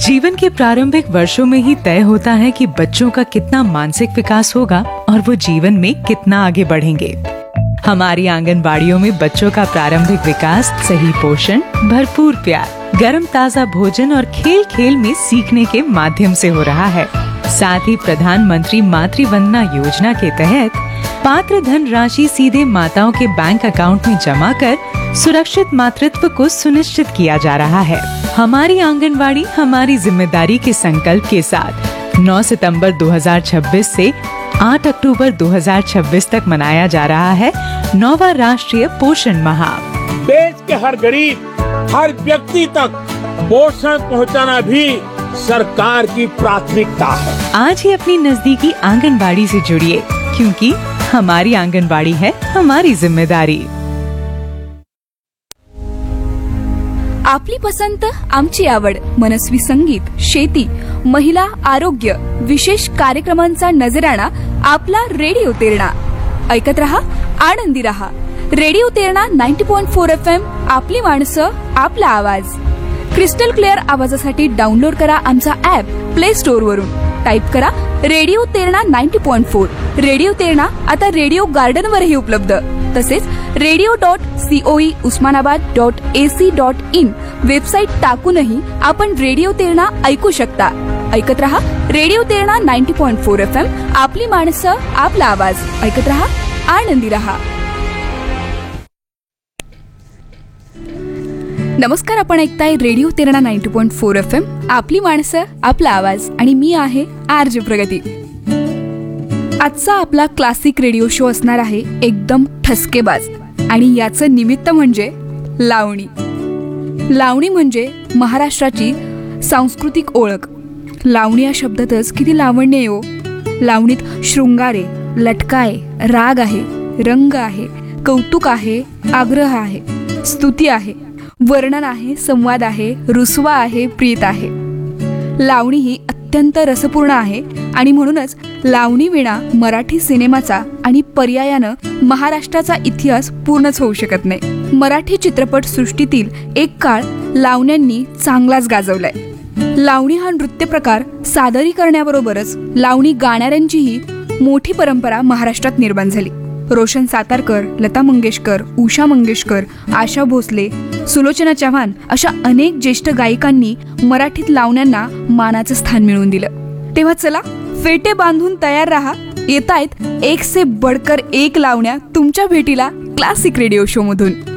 जीवन के प्रारंभिक वर्षों में ही तय होता है कि बच्चों का कितना मानसिक विकास होगा और वो जीवन में कितना आगे बढ़ेंगे। हमारी आंगनबाड़ियों में बच्चों का प्रारंभिक विकास सही पोषण, भरपूर प्यार, गर्म ताजा भोजन और खेल खेल में सीखने के माध्यम से हो रहा है। साथ ही प्रधानमंत्री मातृ वंदना योजना के तहत पात्र धन राशि सीधे माताओं के बैंक अकाउंट में जमा कर सुरक्षित मातृत्व को सुनिश्चित किया जा रहा है। हमारी आंगनबाड़ी हमारी जिम्मेदारी के संकल्प के साथ 9 सितंबर 2026 से 8 अक्टूबर 2026 तक मनाया जा रहा है 9वां राष्ट्रीय पोषण माह। देश के हर गरीब, हर व्यक्ति तक पोषण पहुंचाना भी सरकार की प्राथमिकता है। आज ही अपनी नजदीकी आंगनबाड़ी से जुड़िए, क्योंकि हमारी आंगनबाड़ी है हमारी जिम्मेदारी। आपली पसंत आमची आवड, मनस्वी संगीत, शेती, महिला, आरोग्य, विशेष कार्यक्रमांचा नजराणा आपला रेडिओ तेरणा। ऐकत रहा, आनंदी रहा। रेडिओ तेरणा 90.4 FM, आपली माणसं, आपला आवाज। क्रिस्टल क्लिअर आवाजासाठी डाउनलोड करा आमचा ऍप प्ले स्टोअर वरून। टाइप करा रेडिओ तेरणा 90.4। रेडिओ तेरणा आता रेडिओ गार्डन वरही उपलब्ध। तसेच radio.coe usmanabad.ac.in वेबसाईट टाकूनही आपण रेडिओ तेरणा ऐकू शकता। ऐकत रहा रेडिओ तेरणा 90.4 FM, आपली माणसं, आपला आवाज। ऐकत रहा, आनंदी रहा। नमस्कार, आपण ऐकताय रेडिओ तेरणा 90.4 FM, आपली माणसं, आपला आवाज। आणि मी आहे आरजे प्रगती। आजचा आपला क्लासिक रेडिओ शो असणार आहे एकदम ठसकेबाज, आणि याचं निमित्त म्हणजे लावणी। लावणी म्हणजे महाराष्ट्राची सांस्कृतिक ओळख। लावणी या शब्दातच किती लावण्य आहे हो। लावणीत शृंगार आहे, लटका आहे, राग आहे, रंग आहे, कौतुक आहे, आग्रह आहे, स्तुती आहे, वर्णन आहे, संवाद आहे, रुसवा आहे, प्रीत आहे। लावणी ही अत्यंत रसपूर्ण आहे आणि म्हणूनच लावणी विना मराठी सिनेमाचा आणि पर्यायानं महाराष्ट्राचा इतिहास पूर्णच होऊ शकत नाही। मराठी चित्रपट सृष्टीतील एक काळ लावण्यांनी चांगलाच गाजवलाय। लावणी हा नृत्य प्रकार सादरीकरण्याबरोबरच लावणी गाणाऱ्यांचीही मोठी परंपरा महाराष्ट्रात निर्माण झाली। रोशन सातारकर, लता मंगेशकर, उषा मंगेशकर, आशा भोसले, सुलोचना चव्हाण अशा अनेक ज्येष्ठ गायिकांनी मराठीत लावण्यांना मानाचं स्थान मिळवून दिलं। तेव्हा चला, फेटे बांधून तयार रहा। येतायत एक से बढ़कर एक लावण्या तुमच्या भेटीला क्लासिक रेडिओ शो मधून।